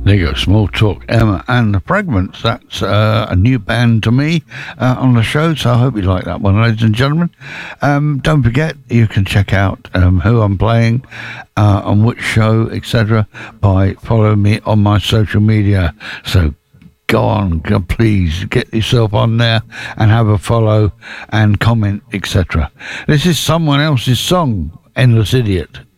There you go, Small Talk, Emma and the Fragments. That's a new band to me on the show, so I hope you like that one, ladies and gentlemen. Don't forget, you can check out who I'm playing, on which show, etc. by following me on my social media. So go on, please get yourself on there and have a follow and comment, etc. This is someone else's song, Endless Idiot.